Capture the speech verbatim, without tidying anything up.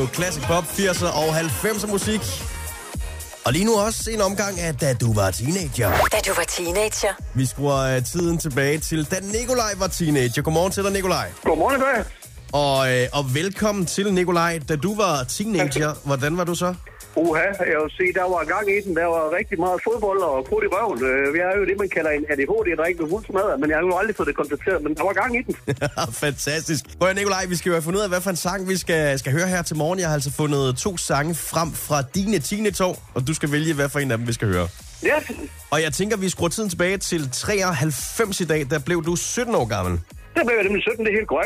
radio, classic pop, firser og halvfemser musik. Og lige nu også en omgang af Da du var teenager. Da du var teenager. Vi skruer tiden tilbage til da Nikolaj var teenager. Godmorgen til dig, Nikolaj. Godmorgen, Andreas. Og, øh, og velkommen til, Nikolaj. Da du var teenager, hvordan var du så? Uha, jeg vil sige, der var gang i den. Der var rigtig meget fodbold og krudt i røven. Vi er jo det, man kalder en A D H D, der ikke blev fuldt smadret, men jeg har jo aldrig fået det konstateret, men der var gang i den. Fantastisk. Prøv at, Nikolaj, vi skal jo have fundet ud af, hvad for en sang vi skal, skal høre her til morgen. Jeg har altså fundet to sange frem fra dine teenageår, og du skal vælge, hvad for en af dem vi skal høre. Ja. Og jeg tænker, vi skruer tiden tilbage til treoghalvfems i dag. Der blev du sytten år gammel. Der blev jeg nemlig sytten, det er helt korrekt.